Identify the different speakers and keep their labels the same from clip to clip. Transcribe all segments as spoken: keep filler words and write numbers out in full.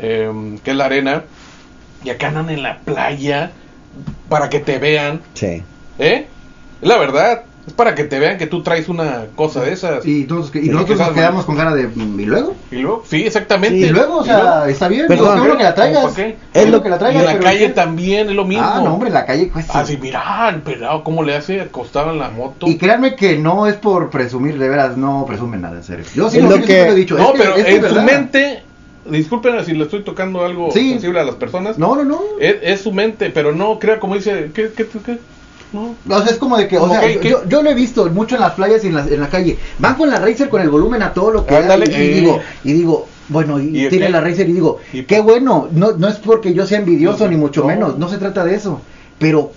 Speaker 1: eh, que es la arena, y acá andan en la playa para que te vean.
Speaker 2: Sí.
Speaker 1: ¿Eh? Es la verdad. Es para que te vean que tú traes una cosa de esas.
Speaker 3: Y, todos, y nosotros nos quedamos con cara de... ¿Y luego?
Speaker 1: ¿Y luego? Sí, exactamente.
Speaker 3: Sí, y luego, o sea, luego? Está bien.
Speaker 2: Pero
Speaker 3: no, no, que la traigas.
Speaker 2: Es lo que la traigas.
Speaker 1: Y en la calle también es lo mismo.
Speaker 3: Ah, no, hombre, en la calle cuesta.
Speaker 1: Ah, sí, mira, el pelado, ¿cómo le hace acostar en la moto?
Speaker 3: Y créanme que no es por presumir, de veras, no presumen nada, en serio. Yo sí
Speaker 2: es
Speaker 3: lo,
Speaker 2: lo
Speaker 3: yo
Speaker 2: que...
Speaker 3: lo he dicho.
Speaker 1: No,
Speaker 3: es
Speaker 1: pero
Speaker 3: que, es
Speaker 1: en
Speaker 3: que
Speaker 1: su
Speaker 3: verdad.
Speaker 1: mente... Disculpen si le estoy tocando algo
Speaker 3: sí.
Speaker 1: sensible a las personas.
Speaker 3: No, no, no.
Speaker 1: Es, es su mente, pero no crea como dice... ¿Qué, qué, qué? No.
Speaker 3: O sea, es como de que, o sea,
Speaker 1: Okay,
Speaker 3: yo, yo lo he visto mucho en las playas y en la, en la calle. Van con la Racer con el volumen a todo lo que
Speaker 1: Ándale,
Speaker 3: da y, y
Speaker 1: eh.
Speaker 3: digo, y digo, bueno, y,
Speaker 1: ¿Y
Speaker 3: tiene
Speaker 1: qué?
Speaker 3: la Racer y digo,
Speaker 1: ¿Y
Speaker 3: qué bueno, no, no es porque yo sea envidioso
Speaker 1: No,
Speaker 3: ni mucho
Speaker 1: no.
Speaker 3: menos, no se trata de eso, pero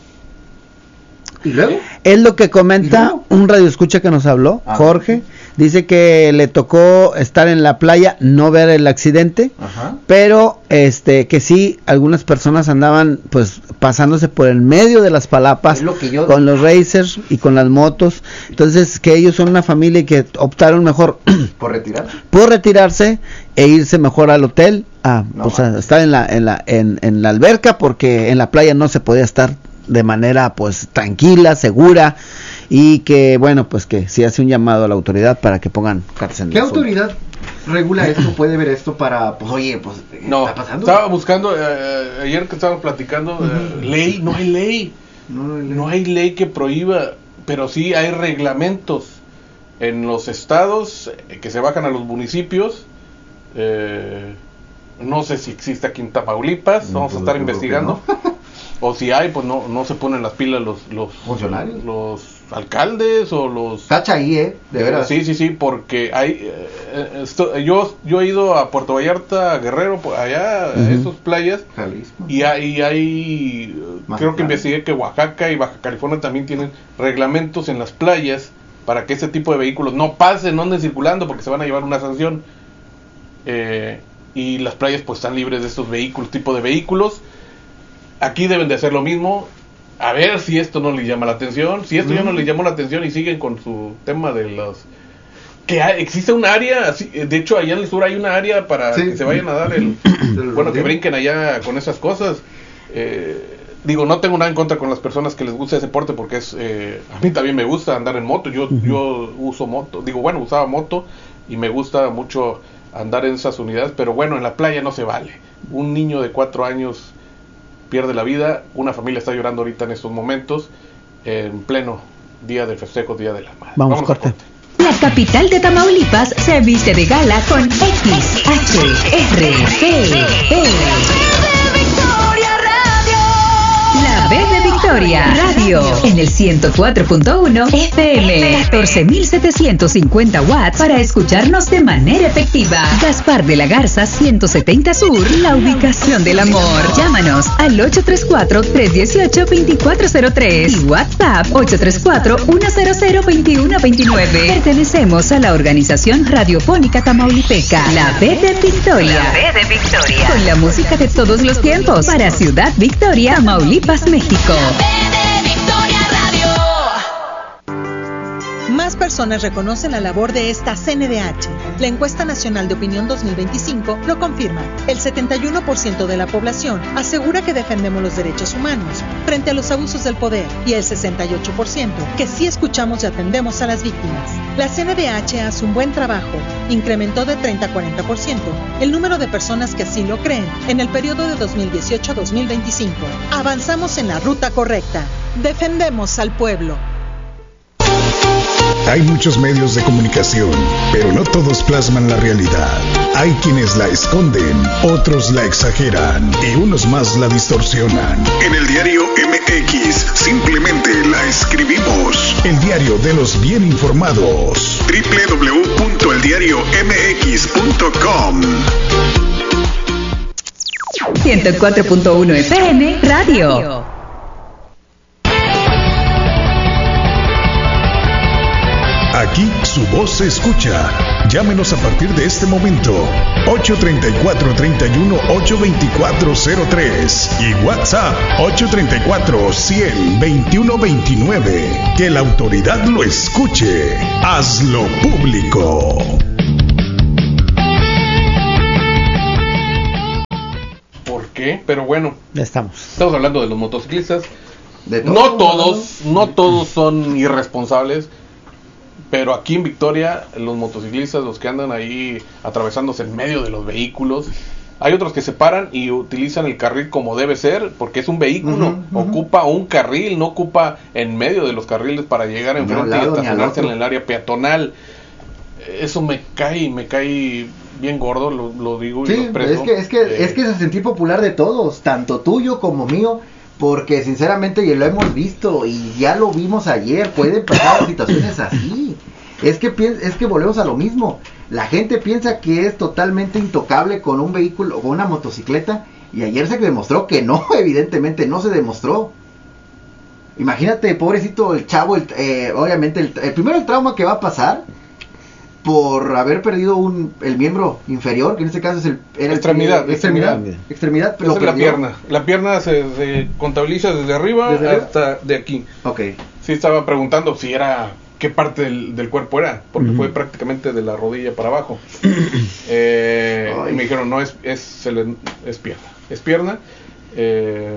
Speaker 3: ¿y luego?
Speaker 2: Es lo que comenta un radioescucha que nos habló,
Speaker 3: Ah,
Speaker 2: Jorge. Dice que le tocó estar en la playa, no ver el accidente,
Speaker 3: Ajá.
Speaker 2: pero este que sí, algunas personas andaban pues pasándose por el medio de las palapas
Speaker 3: Es lo que yo-
Speaker 2: con los racers y con las motos. Entonces que ellos son una familia y que optaron mejor
Speaker 3: ¿Por retirar?
Speaker 2: por retirarse e irse mejor al hotel a,
Speaker 3: No,
Speaker 2: pues, a
Speaker 3: vale.
Speaker 2: estar en la en la en, en la alberca, porque en la playa no se podía estar de manera pues tranquila, segura, y que bueno, pues que sí hace un llamado a la autoridad para que pongan cartas en el
Speaker 3: ¿Qué
Speaker 2: asunto.
Speaker 3: autoridad regula esto, puede ver esto para, pues oye, pues, ¿qué
Speaker 1: No,
Speaker 3: está pasando?
Speaker 1: estaba buscando, eh, ayer que estábamos platicando, eh, ley, no hay ley.
Speaker 3: No, no, no.
Speaker 1: No hay ley que prohíba, pero sí hay reglamentos en los estados eh, que se bajan a los municipios. Eh, no sé si existe aquí en Tamaulipas,
Speaker 3: No,
Speaker 1: vamos a
Speaker 3: pues,
Speaker 1: estar
Speaker 3: yo creo que
Speaker 1: investigando.
Speaker 3: no.
Speaker 1: O si hay, pues no, no se ponen las pilas los, los
Speaker 3: ¿Funcionarios?
Speaker 1: los alcaldes o los...
Speaker 3: Tacha ahí, eh, de veras.
Speaker 1: Sí, sí, sí, porque hay... eh, esto- yo, yo he ido a Puerto Vallarta, a Guerrero, por allá, a
Speaker 2: Ujú.
Speaker 1: esas playas,
Speaker 3: Jalisco.
Speaker 1: y hay, hay eh,
Speaker 3: Más
Speaker 1: creo que
Speaker 3: claro.
Speaker 1: investigué que Oaxaca y Baja California también tienen reglamentos en las playas para que ese tipo de vehículos no pasen, no anden circulando porque se van a llevar una sanción. Eh, y las playas pues están libres de estos vehículos, tipo de vehículos. Aquí deben de hacer lo mismo. A ver si esto no les llama la atención. Si esto ya no les llamó la atención y siguen con su tema de los... Que hay- existe un área, así, de hecho allá en el sur hay una área para
Speaker 3: Sí.
Speaker 1: que se vayan a dar el... bueno, que brinquen allá con esas cosas. Eh, digo, no tengo nada en contra con las personas que les gusta ese deporte porque es... Eh, a mí también me gusta andar en moto. Yo, yo uso moto. Digo, bueno, usaba moto y me gusta mucho andar en esas unidades. Pero bueno, en la playa no se vale. Un niño de cuatro años pierde la vida. Una familia está llorando ahorita en estos momentos. En pleno día del festejo, Día de la Madre.
Speaker 2: Vamos,
Speaker 1: a
Speaker 2: corte.
Speaker 4: La capital de Tamaulipas se viste de gala con X H R P E. La B de Victoria Radio en el ciento cuatro punto uno F M, catorce mil setecientos cincuenta watts para escucharnos de manera efectiva. Gaspar de la Garza ciento setenta Sur, la ubicación del amor. Llámanos al ocho tres cuatro, tres uno ocho, dos cuatro cero tres y WhatsApp ocho tres cuatro, uno cero cero, dos uno dos nueve. Pertenecemos a la organización radiofónica tamaulipeca, la B de Victoria. La B de Victoria. Con la música de todos los tiempos para Ciudad Victoria, Tamaulipas, México.
Speaker 5: Más personas reconocen la labor de esta C N D H. La encuesta nacional de opinión dos mil veinticinco lo confirma. El setenta y uno por ciento de la población asegura que defendemos los derechos humanos frente a los abusos del poder y el sesenta y ocho por ciento que sí escuchamos y atendemos a las víctimas. La C N D H hace un buen trabajo. Incrementó de treinta a cuarenta por ciento el número de personas que así lo creen en el periodo de dos mil dieciocho a dos mil veinticinco. Avanzamos en la ruta correcta. Defendemos al pueblo.
Speaker 6: Hay muchos medios de comunicación, pero no todos plasman la realidad. Hay quienes la esconden, otros la exageran y unos más la distorsionan. En el diario M X simplemente la escribimos. El diario de los bien informados. doble u doble u doble u punto el diario m x punto com.
Speaker 4: ciento cuatro punto uno F M Radio.
Speaker 6: Aquí su voz se escucha. Llámenos a partir de este momento. ocho tres cuatro, tres uno ocho, dos cuatro cero tres y WhatsApp ocho tres cuatro, cien, veintiuno veintinueve. Que la autoridad lo escuche. Hazlo público.
Speaker 1: qué, pero bueno.
Speaker 2: Ya estamos.
Speaker 1: Estamos hablando de los motociclistas.
Speaker 3: De todo,
Speaker 1: no todos, no todos son irresponsables, pero aquí en Victoria, los motociclistas, los que andan ahí atravesándose en medio de los vehículos, hay otros que se paran y utilizan el carril como debe ser, porque es un vehículo, uh-huh, uh-huh. ocupa un carril, no ocupa en medio de los carriles para llegar enfrente y estacionarse en el área peatonal. Eso me cae, me cae bien gordo, lo, lo digo y
Speaker 3: sí,
Speaker 1: lo expreso.
Speaker 3: es que, es que, eh, es que es el sentir popular de todos, tanto tuyo como mío, porque sinceramente ya lo hemos visto y ya lo vimos ayer, pueden pasar situaciones así. Es que es que volvemos a lo mismo. La gente piensa que es totalmente intocable con un vehículo o con una motocicleta y ayer se demostró que no, evidentemente no se demostró. Imagínate, pobrecito el chavo, el, eh, obviamente el, el primero el trauma que va a pasar por haber perdido un el miembro inferior, que en este caso es el era
Speaker 1: extremidad,
Speaker 3: el, extremidad,
Speaker 1: extremidad,
Speaker 3: extremidad,
Speaker 1: pero es la pierna. La pierna se, se contabiliza desde arriba ¿Desde hasta arriba? De aquí.
Speaker 3: Okay.
Speaker 1: Sí, estaba preguntando si era qué parte del, del cuerpo era, porque uh-huh. fue prácticamente de la rodilla para abajo. eh, y me dijeron, no, es es, se le, es pierna. Es pierna. Eh,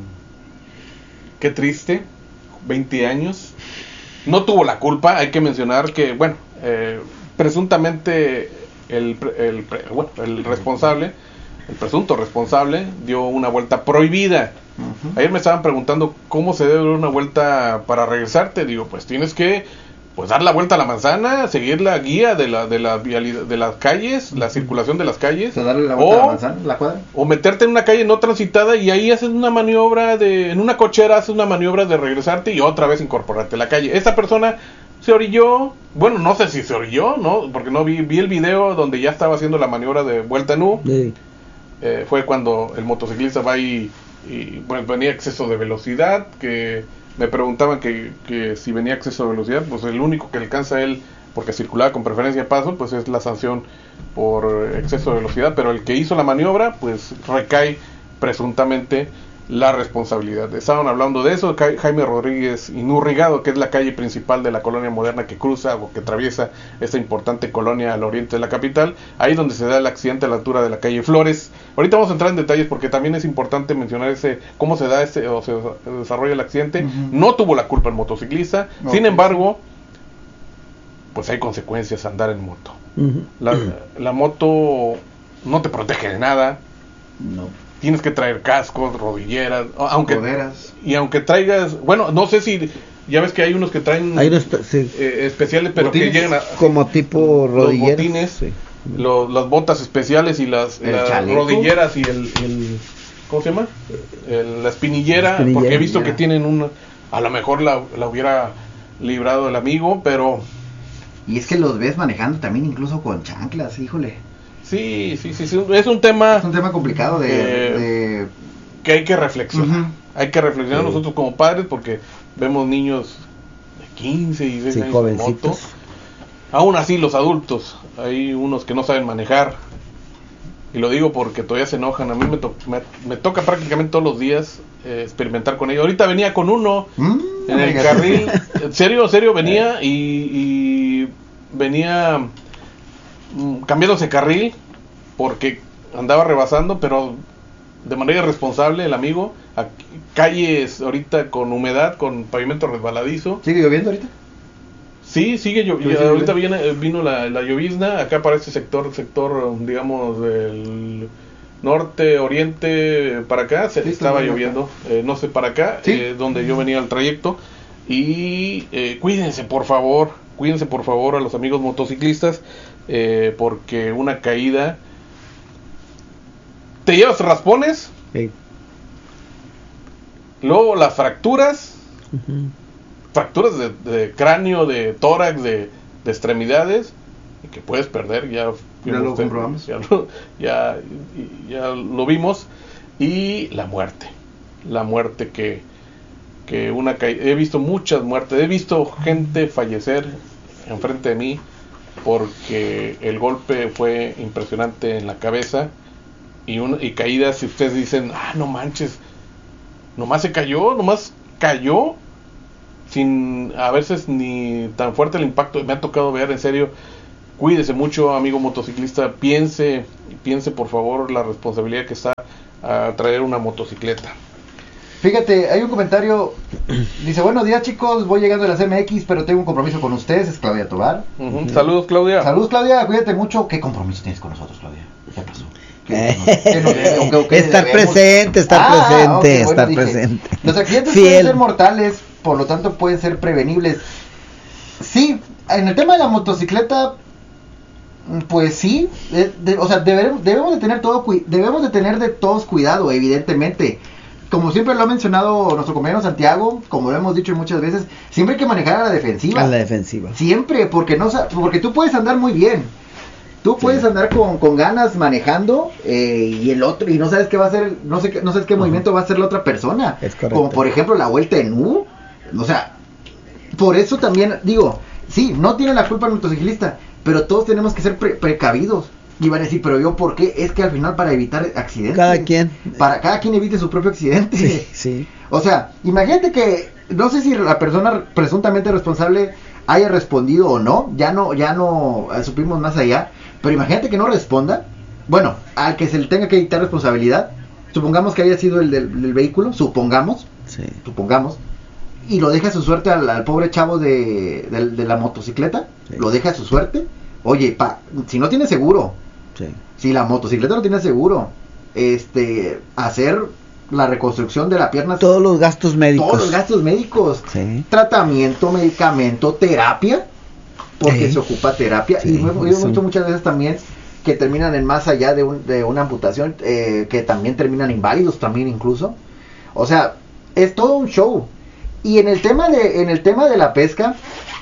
Speaker 1: qué triste, veinte años. No tuvo la culpa, hay que mencionar que, bueno, eh, presuntamente el, el, bueno, el responsable, el presunto responsable, dio una vuelta prohibida. Uh-huh. Ayer me estaban preguntando cómo se debe dar una vuelta para regresarte. Digo, pues tienes que pues dar la vuelta a la manzana, seguir la guía de la de la vialidad, de las calles, la circulación de las calles,
Speaker 3: o sea, darle la vuelta o, a la manzana, la cuadra,
Speaker 1: o meterte en una calle no transitada y ahí haces una maniobra de en una cochera haces una maniobra de regresarte y otra vez incorporarte a la calle. Esta persona se orilló, bueno, no sé si se orilló, no, porque no vi vi el video donde ya estaba haciendo la maniobra de vuelta en U. Sí. Eh, fue cuando el motociclista va y, y bueno, venía exceso de velocidad, que me preguntaban que, que si venía exceso de velocidad, pues el único que alcanza él, porque circulaba con preferencia de paso, pues es la sanción por exceso de velocidad, pero el que hizo la maniobra, pues recae presuntamente la responsabilidad. Estaban hablando de eso, Jaime Rodríguez Inurrigado, que es la calle principal de la colonia moderna que cruza o que atraviesa esta importante colonia al oriente de la capital, ahí donde se da el accidente a la altura de la calle Flores. Ahorita vamos a entrar en detalles porque también es importante mencionar ese cómo se da ese o se desarrolla el accidente. Uh-huh. No tuvo la culpa el motociclista, no, sin embargo, pues hay consecuencias a andar en moto. Uh-huh. La, la moto no te protege de nada. No. Tienes que traer cascos, rodilleras, aunque Roderas. Y aunque traigas, bueno, no sé si ya ves que hay unos que traen
Speaker 2: hay unos, sí.
Speaker 1: eh, especiales, pero botines, que llegan a
Speaker 2: como tipo rodilleras,
Speaker 1: los botines, sí. los, las botas especiales y las, las rodilleras y el, el ¿cómo se llama? El, la espinillera, la espinillera, porque he visto que tienen una, a lo mejor la, la hubiera librado el amigo, pero
Speaker 3: y es que los ves manejando también incluso con chanclas, híjole.
Speaker 1: Sí, sí, sí, sí, es un tema...
Speaker 3: Es un tema complicado de... Eh, de...
Speaker 1: que hay que reflexionar. Uh-huh. Hay que reflexionar sí. nosotros como padres porque vemos niños de quince y dieciséis sí, años
Speaker 2: jovencitos.
Speaker 1: En moto. Aún así los adultos, hay unos que no saben manejar. Y lo digo porque todavía se enojan. A mí me, to- me, me toca prácticamente todos los días eh, experimentar con ellos. Ahorita venía con uno mm, en el carril. En serio, serio, venía y, y venía... cambiándose carril porque andaba rebasando, pero de manera irresponsable el amigo. Aquí, calles ahorita con humedad, con pavimento resbaladizo.
Speaker 3: ¿Sigue lloviendo ahorita?
Speaker 1: Sí, sigue lloviendo. Ahorita viene, vino la, la llovizna acá para este sector, sector digamos del norte, oriente, para acá se sí, estaba lloviendo, eh, no sé para acá, ¿sí? eh, donde yo venía al trayecto. Y eh, cuídense por favor, cuídense por favor a los amigos motociclistas. Eh, porque una caída te llevas raspones, sí. Luego las fracturas, uh-huh. fracturas de, de cráneo, de tórax, de, de extremidades, y que puedes perder, ya,
Speaker 3: ya lo usted, comprobamos,
Speaker 1: ya, ya, ya lo vimos, y la muerte, la muerte que, que una caída, he visto muchas muertes, he visto gente fallecer enfrente de mí, porque el golpe fue impresionante en la cabeza y, un, y caídas, si ustedes dicen, ah, no manches, nomás se cayó, nomás cayó sin a veces ni tan fuerte el impacto. Me ha tocado ver, en serio, cuídese mucho, amigo motociclista, piense, piense por favor la responsabilidad que está a traer una motocicleta.
Speaker 3: Fíjate, hay un comentario, dice, buenos días chicos, voy llegando de la C M X, pero tengo un compromiso con ustedes, es Claudia Tobar.
Speaker 1: Uh-huh. Uh-huh. Saludos, Claudia.
Speaker 3: Saludos, Claudia, cuídate mucho. ¿Qué compromiso tienes con nosotros, Claudia? ¿Qué pasó?
Speaker 2: ¿Qué nos, qué nos, qué, qué, qué estar debemos? presente, estar ah, presente, okay, bueno, estar dije, presente.
Speaker 3: Los accidentes Fiel. pueden ser mortales, por lo tanto pueden ser prevenibles. Sí, en el tema de la motocicleta, pues sí, de, de, o sea, debemos, debemos de tener todo, debemos de tener de todos cuidado, evidentemente. Como siempre lo ha mencionado nuestro compañero Santiago, como lo hemos dicho muchas veces, siempre hay que manejar a la defensiva.
Speaker 2: A la defensiva.
Speaker 3: Siempre, porque no porque tú puedes andar muy bien. Tú puedes sí. andar con, con ganas manejando eh, y el otro y no sabes qué va a hacer, no sé no sabes qué uh-huh. movimiento va a hacer la otra persona.
Speaker 2: Es correcto.
Speaker 3: Como por ejemplo la vuelta en U. O sea, por eso también digo, sí, no tiene la culpa el motociclista, pero todos tenemos que ser pre- precavidos. Y van a decir, pero yo, ¿por qué? Es que al final para evitar accidentes.
Speaker 2: Cada quien.
Speaker 3: Para cada quien evite su propio accidente.
Speaker 2: Sí, sí.
Speaker 3: O sea, imagínate que, no sé si la persona presuntamente responsable haya respondido o no, ya no, ya no eh, supimos más allá, pero imagínate que no responda. Bueno, al que se le tenga que dictar responsabilidad, supongamos que haya sido el del, del vehículo, supongamos,
Speaker 2: sí. supongamos,
Speaker 3: y lo deja a su suerte al, al pobre chavo de, de, de la motocicleta, sí. lo deja a su suerte. Oye, pa, si no tiene seguro,
Speaker 2: sí.
Speaker 3: si la motocicleta no tiene seguro, este, hacer la reconstrucción de la pierna,
Speaker 2: todos los gastos médicos,
Speaker 3: todos los gastos médicos,
Speaker 2: sí.
Speaker 3: tratamiento, medicamento, terapia, porque sí. se ocupa terapia, sí, y hemos visto sí. muchas veces también que terminan en más allá de, un, de una amputación, eh, que también terminan inválidos también incluso, o sea, es todo un show. Y en el tema de, en el tema de la pesca,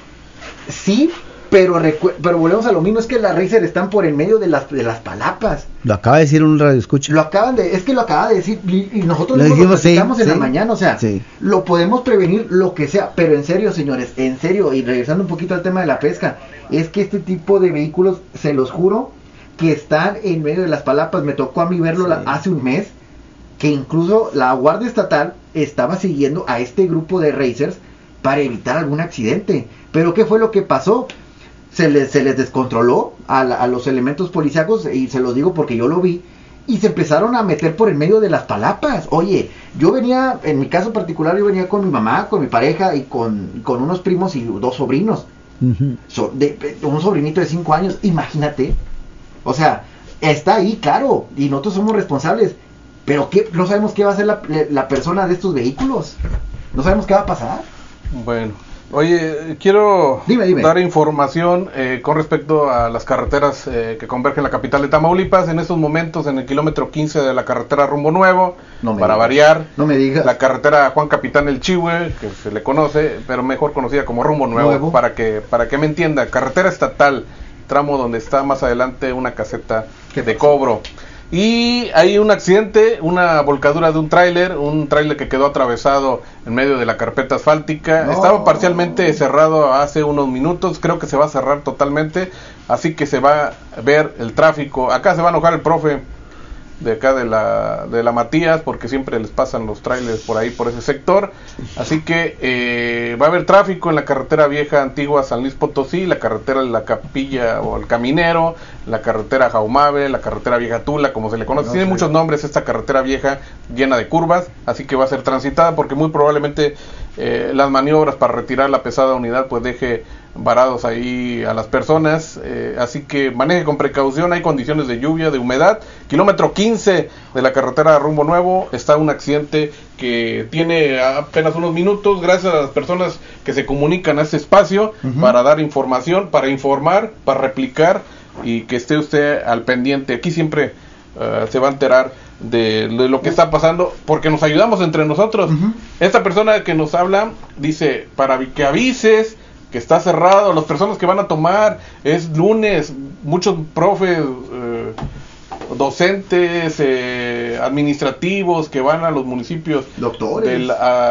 Speaker 3: sí. Pero, recu- pero volvemos a lo mismo, es que las Racer están por en medio de las de las palapas.
Speaker 2: Lo acaba de decir un radio escucha.
Speaker 3: Lo acaban de, es que lo acaba de decir y, y nosotros lo dijimos sí, en sí, la mañana, o sea, sí. lo podemos prevenir lo que sea, pero en serio, señores, en serio, y regresando un poquito al tema de la pesca, es que este tipo de vehículos, se los juro, que están en medio de las palapas. Me tocó a mí verlo sí. la, hace un mes, que incluso la Guardia Estatal estaba siguiendo a este grupo de racers para evitar algún accidente. Pero ¿qué fue lo que pasó? Se les, se les descontroló a, la, a los elementos policíacos, y se los digo porque yo lo vi, y se empezaron a meter por el medio de las palapas. Oye, yo venía, en mi caso particular, yo venía con mi mamá, con mi pareja y con, con unos primos y dos sobrinos. Uh-huh. So, de, de, un sobrinito de cinco años, imagínate. O sea, está ahí, claro, y nosotros somos responsables, pero ¿qué? No sabemos qué va a hacer la, la persona de estos vehículos. No sabemos qué va a pasar.
Speaker 1: Bueno. Oye, quiero
Speaker 3: dime, dime.
Speaker 1: dar información eh, con respecto a las carreteras eh, que convergen la capital de Tamaulipas. En estos momentos, en el kilómetro quince de la carretera Rumbo Nuevo,
Speaker 3: no
Speaker 1: para
Speaker 3: digas.
Speaker 1: variar,
Speaker 3: no me digas.
Speaker 1: la carretera Juan Capitán El Chihue, que se le conoce, pero mejor conocida como Rumbo Nuevo, Nuevo. para que para que me entienda, carretera estatal, tramo donde está más adelante una caseta de cobro. Y hay un accidente, una volcadura de un tráiler, un tráiler que quedó atravesado en medio de la carpeta asfáltica. No. Estaba parcialmente cerrado hace unos minutos, creo que se va a cerrar totalmente, así que se va a ver el tráfico. Acá se va a enojar el profe de acá de la de la Matías, porque siempre les pasan los trailers por ahí, por ese sector, así que eh, va a haber tráfico en la carretera vieja antigua San Luis Potosí, la carretera de la Capilla o el Caminero, la carretera Jaumabe, la carretera vieja Tula, como se le conoce, no tiene sé. muchos nombres esta carretera vieja llena de curvas, así que va a ser transitada porque muy probablemente eh, las maniobras para retirar la pesada unidad pues deje varados ahí a las personas, eh, así que maneje con precaución. Hay condiciones de lluvia, de humedad. Kilómetro quince de la carretera Rumbo Nuevo está un accidente que tiene apenas unos minutos, gracias a las personas que se comunican a este espacio uh-huh. para dar información, para informar, para replicar, y que esté usted al pendiente. Aquí siempre uh, se va a enterar de, de lo que está pasando, porque nos ayudamos entre nosotros. Uh-huh. Esta persona que nos habla dice, para que avises que está cerrado, las personas que van a tomar, es lunes, muchos profes, eh, docentes, eh, administrativos que van a los municipios,
Speaker 3: doctores,
Speaker 1: del,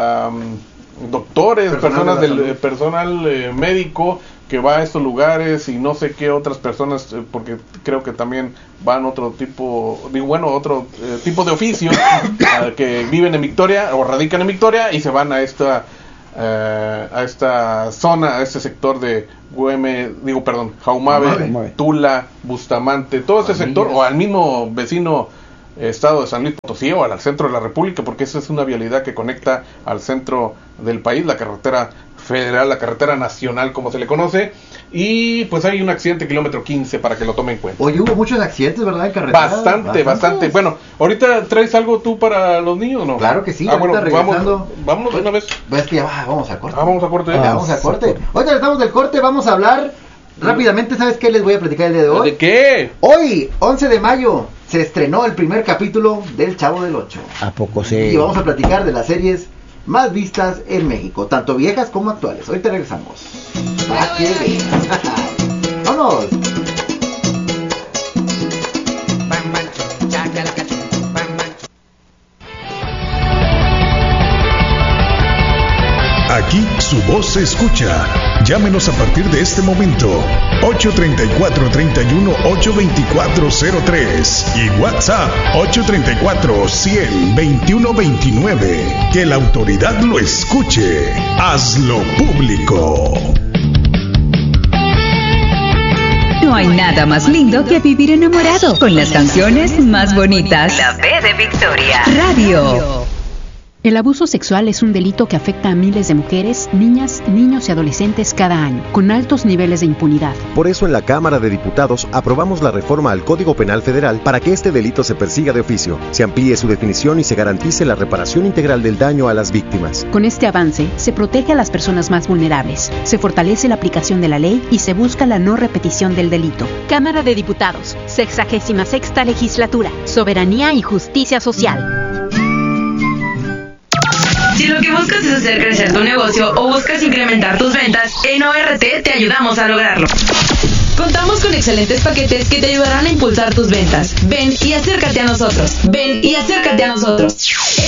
Speaker 1: um, doctores, personal personas de del eh, personal eh, médico que va a estos lugares, y no sé qué otras personas, eh, porque creo que también van otro tipo, digo bueno, otro eh, tipo de oficio uh, que viven en Victoria o radican en Victoria y se van a esta Uh, a esta zona, a este sector de Güeme, digo perdón, Jaumabe, Jaumabe, Tula, Bustamante, todo este sector, o al mismo vecino estado de San Luis Potosí o al centro de la República, porque esa es una vialidad que conecta al centro del país, la carretera federal, la carretera nacional como se le conoce, y pues hay un accidente kilómetro quince para que lo tomen en cuenta.
Speaker 3: Oye, hubo muchos accidentes, ¿verdad? En carretera.
Speaker 1: Bastante, bastante. Bueno, ahorita traes algo tú para los niños, ¿no?
Speaker 3: Claro que sí.
Speaker 1: Ah, bueno,
Speaker 3: regresando.
Speaker 1: Vamos, vámonos de una vez.
Speaker 3: Pues es que ya va, vamos al corte.
Speaker 1: Ah, vamos a corte.
Speaker 3: Venga, vamos al corte. Ahorita estamos del corte, vamos a hablar rápidamente. ¿Sabes qué les voy a platicar el día de hoy?
Speaker 1: ¿De qué?
Speaker 3: Hoy, once de mayo, se estrenó el primer capítulo del Chavo del Ocho.
Speaker 2: ¿A poco sí?
Speaker 3: Y vamos a platicar de las series más vistas en México, tanto viejas como actuales. Ahorita regresamos. Para que veas. ¡Vámonos!
Speaker 6: Aquí su voz se escucha. Llámenos a partir de este momento. ocho treinta y cuatro, treinta y uno, ocho veinticuatro cero tres y WhatsApp ocho treinta y cuatro, cien, veintiuno veintinueve. Que la autoridad lo escuche. Hazlo público.
Speaker 4: No hay nada más lindo que vivir enamorado con las canciones más bonitas. La B de Victoria Radio.
Speaker 7: El abuso sexual es un delito que afecta a miles de mujeres, niñas, niños y adolescentes cada año, con altos niveles de impunidad.
Speaker 8: Por eso en la Cámara de Diputados aprobamos la reforma al Código Penal Federal para que este delito se persiga de oficio, se amplíe su definición y se garantice la reparación integral del daño a las víctimas.
Speaker 7: Con este avance, se protege a las personas más vulnerables, se fortalece la aplicación de la ley y se busca la no repetición del delito.
Speaker 9: Cámara de Diputados, sexagésima sexta legislatura, soberanía y justicia social.
Speaker 10: Si lo que buscas es hacer crecer tu negocio o buscas incrementar tus ventas, en O R T te ayudamos a lograrlo. Contamos con excelentes paquetes que te ayudarán a impulsar tus ventas. Ven y acércate a nosotros. Ven y acércate a nosotros.